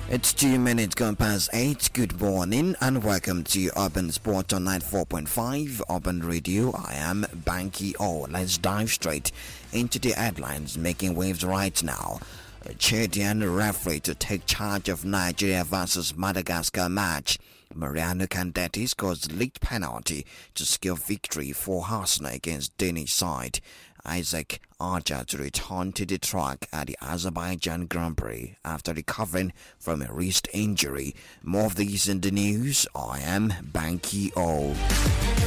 It's 2 minutes gone past 8. Good morning and welcome to Urban Sport on 94.5 Urban Radio. I am Banky O. Let's dive straight into the headlines making waves right now. Chadian referee to take charge of Nigeria versus Madagascar match. Mariano Candetti scores lead penalty to secure victory for Arsenal against Danish side. Isaac Archer to return to the track at the Azerbaijan Grand Prix after recovering from a wrist injury. More of these in the news. I am Banky O.